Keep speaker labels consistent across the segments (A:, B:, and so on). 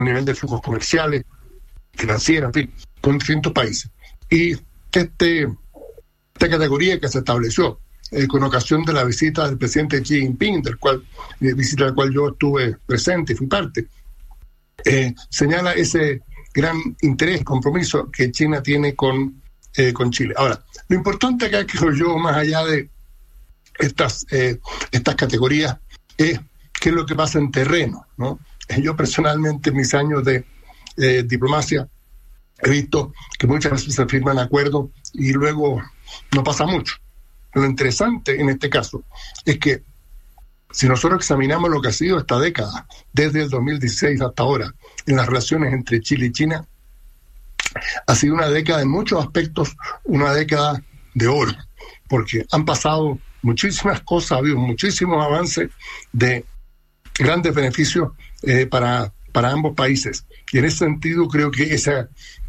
A: a nivel de flujos comerciales, financieros, en fin, con distintos países. Y esta categoría que se estableció con ocasión de la visita del presidente Xi Jinping, visita a la cual yo estuve presente y fui parte, señala ese gran interés, compromiso que China tiene con Chile. Ahora, lo importante acá, creo yo, más allá de estas categorías, es qué es lo que pasa en terreno, ¿no? Yo personalmente, en mis años de diplomacia, he visto que muchas veces se firman acuerdos y luego no pasa mucho. Lo interesante en este caso es que si nosotros examinamos lo que ha sido esta década, desde el 2016 hasta ahora, en las relaciones entre Chile y China, ha sido una década en muchos aspectos, una década de oro, porque han pasado muchísimas cosas, ha habido muchísimos avances de grandes beneficios para ambos países. Y en ese sentido creo que ese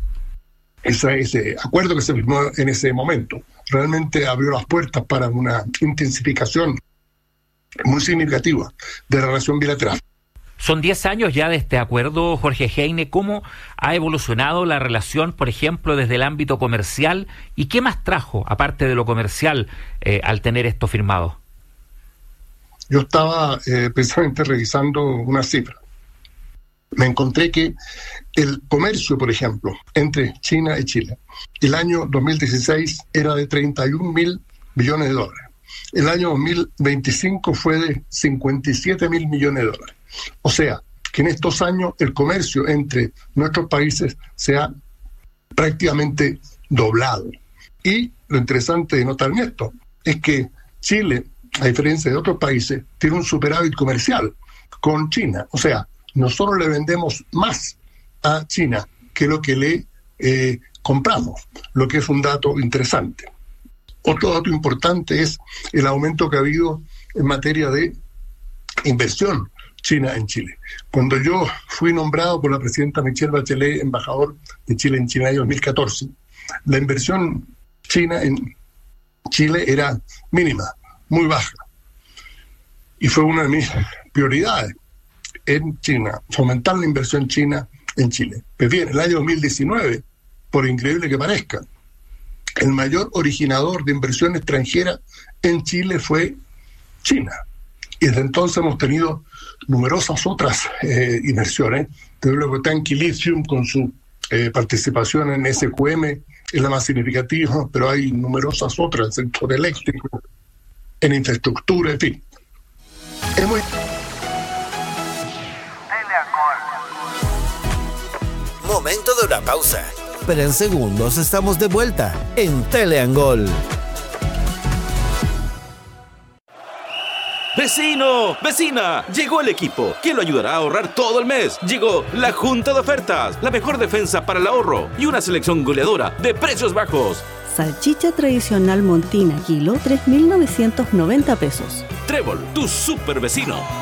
A: acuerdo que se firmó en ese momento realmente abrió las puertas para una intensificación muy significativa de la relación bilateral.
B: Son 10 años ya de este acuerdo, Jorge Heine. ¿Cómo ha evolucionado la relación, por ejemplo, desde el ámbito comercial? ¿Y qué más trajo, aparte de lo comercial, al tener esto firmado?
A: Yo estaba precisamente revisando una cifra. Me encontré que el comercio, por ejemplo, entre China y Chile, el año 2016 era de 31.000 millones de dólares. El año 2025 fue de 57.000 millones de dólares. O sea, que en estos años el comercio entre nuestros países se ha prácticamente doblado. Y lo interesante de notar en esto es que Chile, a diferencia de otros países, tiene un superávit comercial con China. O sea, nosotros le vendemos más a China que lo que le compramos, lo que es un dato interesante. Otro dato importante es el aumento que ha habido en materia de inversión china en Chile. Cuando yo fui nombrado por la presidenta Michelle Bachelet embajador de Chile en China en 2014, la inversión china en Chile era mínima, muy baja. Y fue una de mis prioridades en China, fomentar la inversión china en Chile. Pues bien, el año 2019, por increíble que parezca, el mayor originador de inversión extranjera en Chile fue China. Y desde entonces hemos tenido numerosas otras inversiones. Luego Tanqi Lithium con su participación en SQM es la más significativa, pero hay numerosas otras, en el sector eléctrico, en infraestructura, en fin. Es muy...
C: Momento de una pausa. Pero en segundos estamos de vuelta en Teleangol.
D: ¡Vecino! ¡Vecina! Llegó el equipo que lo ayudará a ahorrar todo el mes. Llegó la Junta de Ofertas, la mejor defensa para el ahorro y una selección goleadora de precios bajos.
E: Salchicha tradicional Montina, kilo, 3.990 pesos.
D: Trébol, tu super vecino.